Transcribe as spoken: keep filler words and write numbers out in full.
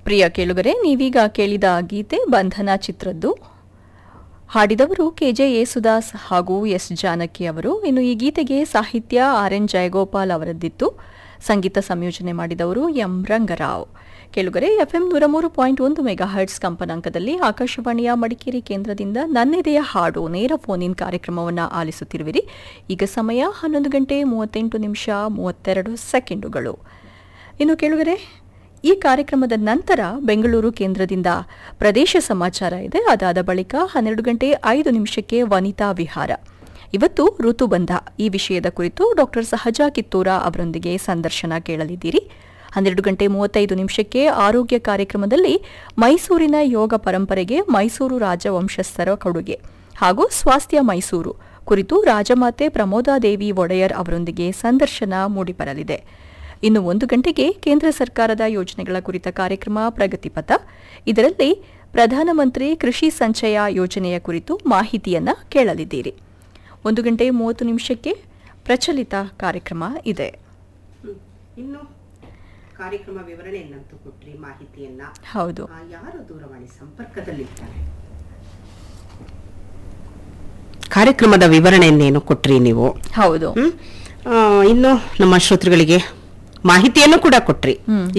ಪ್ರಿಯ ಕೇಳುಗರೆ, ನೀವೀಗ ಕೇಳಿದ ಗೀತೆ ಬಂಧನ ಚಿತ್ರದ್ದು. ಹಾಡಿದವರು ಕೆಜೆ ಯೇಸುದಾಸ್ ಹಾಗೂ ಎಸ್ ಜಾನಕಿ ಅವರು. ಇನ್ನು ಈ ಗೀತೆಗೆ ಸಾಹಿತ್ಯ ಆರ್ ಎನ್ ಜಯಗೋಪಾಲ್ ಅವರದ್ದಿತ್ತು. ಸಂಗೀತ ಸಂಯೋಜನೆ ಮಾಡಿದವರು ಎಂ ರಂಗರಾವ್. ಕೇಳುಗರೆ, ಎಫ್ಎಂ ನೂರ ಮೂರು ಪಾಯಿಂಟ್ ಒಂದು ಮೆಗಾ ಹರ್ಟ್ಸ್ ಕಂಪನಾಂಕದಲ್ಲಿ ಆಕಾಶವಾಣಿಯ ಮಡಿಕೇರಿ ಕೇಂದ್ರದಿಂದ ನನ್ನೆದೆಯ ಹಾಡು ನೇರ ಫೋನ್ ಇನ್ ಕಾರ್ಯಕ್ರಮವನ್ನು ಆಲಿಸುತ್ತಿರುವಿರಿ. ಈಗ ಸಮಯ ಹನ್ನೊಂದು ಗಂಟೆ ಮೂವತ್ತೆಂಟು ನಿಮಿಷ ಮೂವತ್ತೆರಡು ಸೆಕೆಂಡುಗಳು. ಇನ್ನು ಕೇಳುಗರೆ, ಈ ಕಾರ್ಯಕ್ರಮದ ನಂತರ ಬೆಂಗಳೂರು ಕೇಂದ್ರದಿಂದ ಪ್ರದೇಶ ಸಮಾಚಾರ ಇದೆ. ಅದಾದ ಬಳಿಕ ಹನ್ನೆರಡು ಗಂಟೆ ಐದು ನಿಮಿಷಕ್ಕೆ ವನಿತಾ ವಿಹಾರ. ಇವತ್ತು ಋತುಬಂಧ ಈ ವಿಷಯದ ಕುರಿತು ಡಾಕ್ಟರ್ ಸಹಜಾ ಕಿತ್ತೂರ ಅವರೊಂದಿಗೆ ಸಂದರ್ಶನ ಕೇಳಲಿದ್ದೀರಿ. ಹನ್ನೆರಡು ಗಂಟೆ ಮೂವತ್ತೈದು ನಿಮಿಷಕ್ಕೆ ಆರೋಗ್ಯ ಕಾರ್ಯಕ್ರಮದಲ್ಲಿ ಮೈಸೂರಿನ ಯೋಗ ಪರಂಪರೆಗೆ ಮೈಸೂರು ರಾಜವಂಶಸ್ಥರ ಕೊಡುಗೆ ಹಾಗೂ ಸ್ವಾಸ್ಥ್ಯ ಮೈಸೂರು ಕುರಿತು ರಾಜಮಾತೆ ಪ್ರಮೋದಾದೇವಿ ಒಡೆಯರ್ ಅವರೊಂದಿಗೆ ಸಂದರ್ಶನ ಮೂಡಿಬರಲಿದೆ. ಇನ್ನು ಒಂದು ಗಂಟೆಗೆ ಕೇಂದ್ರ ಸರ್ಕಾರದ ಯೋಜನೆಗಳ ಕುರಿತ ಕಾರ್ಯಕ್ರಮ ಪ್ರಗತಿಪಥ. ಇದರಲ್ಲಿ ಪ್ರಧಾನಮಂತ್ರಿ ಕೃಷಿ ಸಂಚಯ ಯೋಜನೆಯ ಕುರಿತು ಮಾಹಿತಿಯನ್ನ ಕೇಳಲಿದ್ದೀರಿ. ಒಂದು ಗಂಟೆ ಮೂವತ್ತು ನಿಮಿಷಕ್ಕೆ ಪ್ರಚಲಿತ ಕಾರ್ಯಕ್ರಮ ಇದೆ. ಇನ್ನು ಕಾರ್ಯಕ್ರಮ ವಿವರಣೆಯನ್ನಂತೂ ಕೊಟ್ರಿ, ಮಾಹಿತಿಯನ್ನ. ಹೌದು. ಯಾರು ದೂರವಾಣಿ ಸಂಪರ್ಕದಲ್ಲಿರ್ತಾರೆ? ಕಾರ್ಯಕ್ರಮದ ವಿವರಣೆಯನ್ನೇನು ಕೊಟ್ರಿ ನೀವು? ಹೌದು. ಇನ್ನು ನಮ್ಮ ಶ್ರೋತೃಗಳಿಗೆ ಮಾಹಿತಿಯನ್ನು ಕೂಡ ಕೊಟ್ರಿ.